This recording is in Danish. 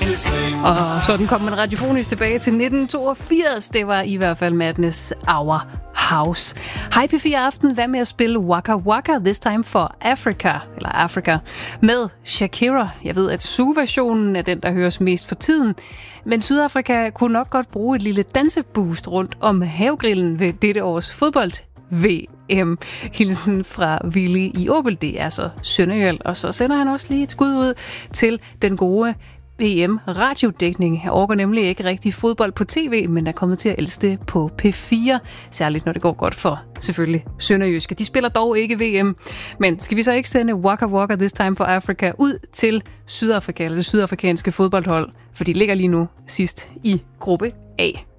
Og sådan kom man radiofonisk tilbage til 1982. Det var i hvert fald Madness Hour House. Hej P4 Aften. Hvad med at spille Waka Waka This Time for Africa, eller Africa, med Shakira. Jeg ved, at Zoo-versionen er den, der høres mest for tiden. Men Sydafrika kunne nok godt bruge et lille danseboost rundt om havegrillen ved dette års fodbold-VM. Hilsen fra Willy i Åbel, det er så Sønderjylland. Og så sender han også lige et skud ud til den gode VM-radiodækning. Jeg orker nemlig ikke rigtig fodbold på tv, men er kommet til at elske det på P4. Særligt når det går godt for, selvfølgelig, Sønderjyske. De spiller dog ikke VM. Men skal vi så ikke sende Waka Waka This Time for Africa ud til Sydafrika, eller det sydafrikanske fodboldhold? For de ligger lige nu sidst i gruppe A.